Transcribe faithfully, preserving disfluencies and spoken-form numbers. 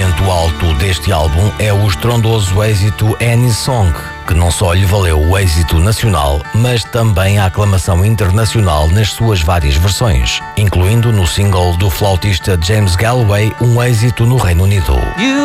momento alto deste álbum é o estrondoso êxito Any Song, que não só lhe valeu o êxito nacional, mas também a aclamação internacional nas suas várias versões, incluindo no single do flautista James Galway um êxito no Reino Unido.